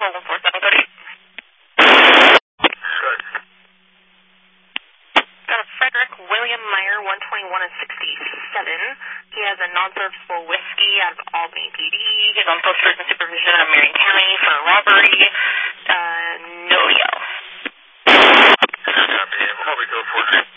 14730. Frederick William Meyer, 121 and 67. He has a non-serviceable whiskey out of Albany PD. He's on post-prison supervision of Marion County for robbery. No yell. Copy. What we go for?